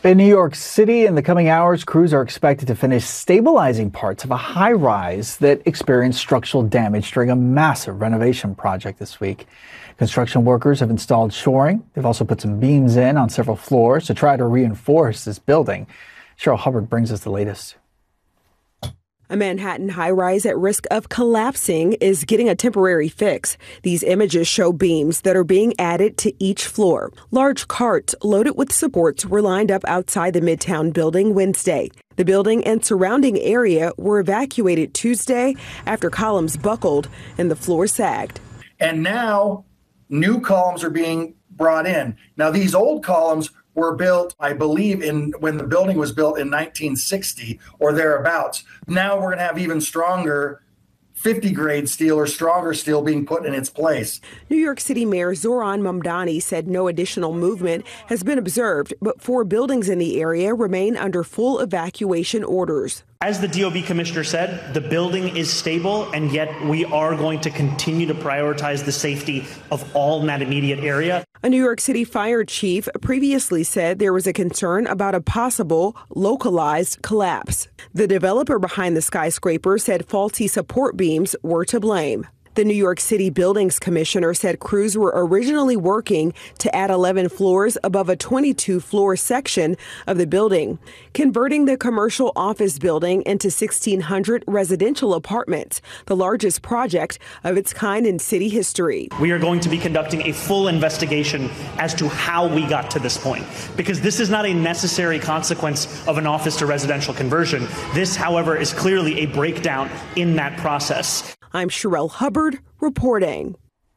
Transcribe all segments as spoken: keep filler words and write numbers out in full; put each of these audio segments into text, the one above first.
In New York City, in the coming hours, crews are expected to finish stabilizing parts of a high-rise that experienced structural damage during a massive renovation project this week. Construction workers have installed shoring. They've also put some beams in on several floors to try to reinforce this building. Cheryl Hubbard brings us the latest. A Manhattan high-rise at risk of collapsing is getting a temporary fix. These images show beams that are being added to each floor. Large carts loaded with supports were lined up outside the Midtown building Wednesday. The building and surrounding area were evacuated Tuesday after columns buckled and the floor sagged. And now new columns are being brought in. Now, these old columns were built, I believe, in when the building was built in nineteen sixty or thereabouts. Now we're going to have even stronger fifty grade steel or stronger steel being put in its place. New York City Mayor Zohran Mamdani said no additional movement has been observed, but four buildings in the area remain under full evacuation orders. As the D O B commissioner said, the building is stable, and yet we are going to continue to prioritize the safety of all in that immediate area. A New York City fire chief previously said there was a concern about a possible localized collapse. The developer behind the skyscraper said faulty support beams were to blame. The New York City Buildings Commissioner said crews were originally working to add eleven floors above a twenty-two floor section of the building, converting the commercial office building into sixteen hundred residential apartments, the largest project of its kind in city history. We are going to be conducting a full investigation as to how we got to this point, because this is not a necessary consequence of an office to residential conversion. This, however, is clearly a breakdown in that process. I'm Cheryl Hubbard reporting.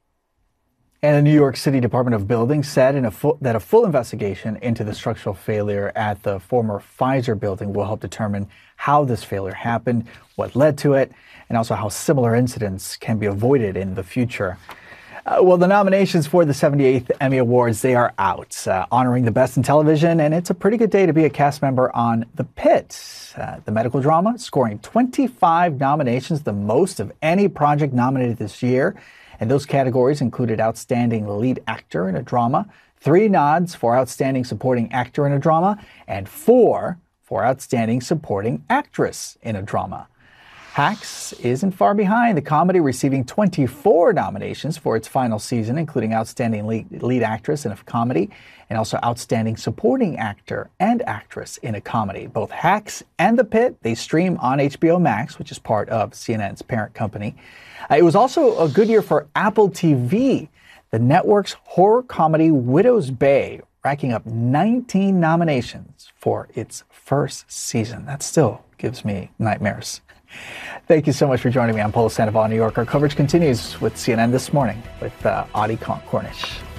And the New York City Department of Buildings said in a full, that a full investigation into the structural failure at the former Pfizer building will help determine how this failure happened, what led to it, and also how similar incidents can be avoided in the future. Uh, well, the nominations for the seventy-eighth Emmy Awards, they are out, uh, honoring the best in television, and it's a pretty good day to be a cast member on The Pit, uh, the medical drama, scoring twenty-five nominations, the most of any project nominated this year. And those categories included Outstanding Lead Actor in a Drama, three nods for Outstanding Supporting Actor in a Drama, and four for Outstanding Supporting Actress in a Drama. Hacks isn't far behind, the comedy receiving twenty-four nominations for its final season, including Outstanding Lead, lead Actress in a Comedy and also Outstanding Supporting Actor and Actress in a Comedy. Both Hacks and The Pit, they stream on H B O Max, which is part of C N N's parent company. Uh, it was also a good year for Apple T V, the network's horror comedy Widow's Bay, racking up nineteen nominations for its first season. That still gives me nightmares. Thank you so much for joining me. I'm Paulo Sandoval, New York. Our coverage continues with C N N This Morning with uh, Audie Cornish.